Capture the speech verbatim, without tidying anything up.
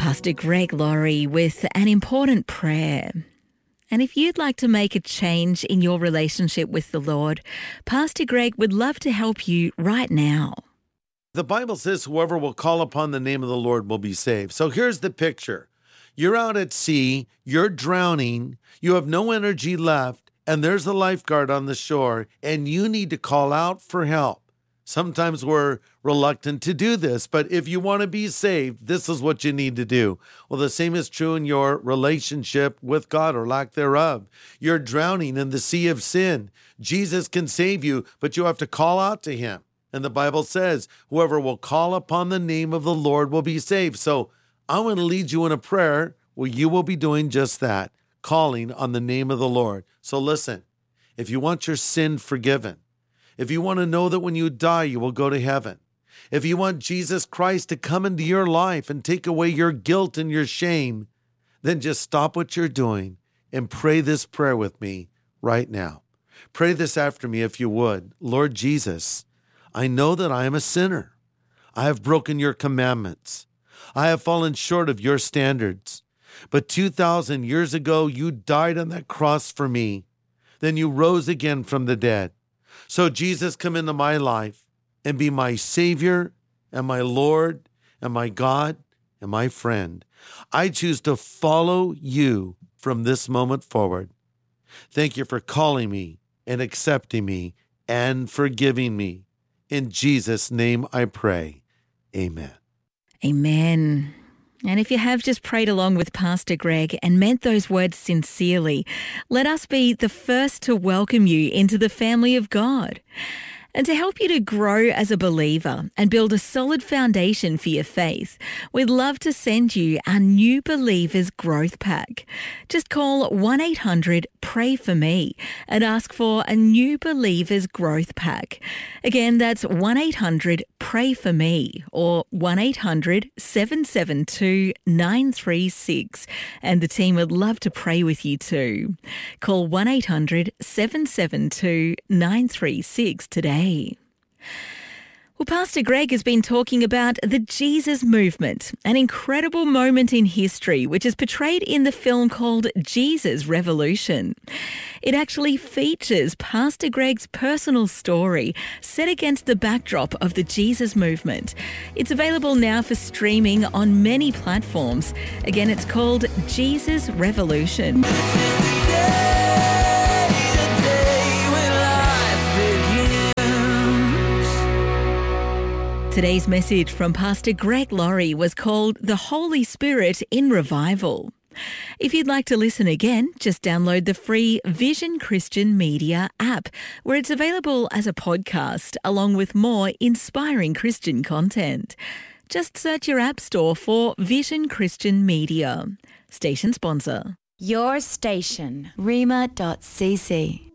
Pastor Greg Laurie with an important prayer. And if you'd like to make a change in your relationship with the Lord, Pastor Greg would love to help you right now. The Bible says whoever will call upon the name of the Lord will be saved. So here's the picture. You're out at sea, you're drowning, you have no energy left, and there's a lifeguard on the shore, and you need to call out for help. Sometimes we're reluctant to do this, but if you want to be saved, this is what you need to do. Well, the same is true in your relationship with God or lack thereof. You're drowning in the sea of sin. Jesus can save you, but you have to call out to him. And the Bible says, whoever will call upon the name of the Lord will be saved. So I want to lead you in a prayer where you will be doing just that, calling on the name of the Lord. So listen, if you want your sin forgiven, if you want to know that when you die, you will go to heaven, if you want Jesus Christ to come into your life and take away your guilt and your shame, then just stop what you're doing and pray this prayer with me right now. Pray this after me if you would. Lord Jesus, I know that I am a sinner. I have broken your commandments. I have fallen short of your standards. But two thousand years ago, you died on that cross for me. Then you rose again from the dead. So Jesus, come into my life and be my Savior and my Lord and my God and my friend. I choose to follow you from this moment forward. Thank you for calling me and accepting me and forgiving me. In Jesus' name I pray. Amen. Amen. And if you have just prayed along with Pastor Greg and meant those words sincerely, let us be the first to welcome you into the family of God. And to help you to grow as a believer and build a solid foundation for your faith, we'd love to send you our New Believers Growth Pack. Just call one eight hundred pray for me and ask for a New Believers Growth Pack. Again, that's one eight hundred pray for me or one eight hundred seven seven two nine three six, and the team would love to pray with you too. Call one eight hundred seven seven two nine three six today. Well, Pastor Greg has been talking about the Jesus Movement, an incredible moment in history which is portrayed in the film called Jesus Revolution. It actually features Pastor Greg's personal story set against the backdrop of the Jesus Movement. It's available now for streaming on many platforms. Again, it's called Jesus Revolution. Today's message from Pastor Greg Laurie was called The Holy Spirit in Revival. If you'd like to listen again, just download the free Vision Christian Media app, where it's available as a podcast along with more inspiring Christian content. Just search your app store for Vision Christian Media. Station sponsor. Your station, rhema dot c c.